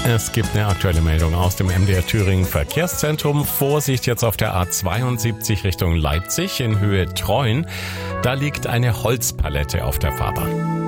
Es gibt eine aktuelle Meldung aus dem MDR Thüringen Verkehrszentrum. Vorsicht jetzt auf der A72 Richtung Leipzig in Höhe Treuen. Da liegt eine Holzpalette auf der Fahrbahn.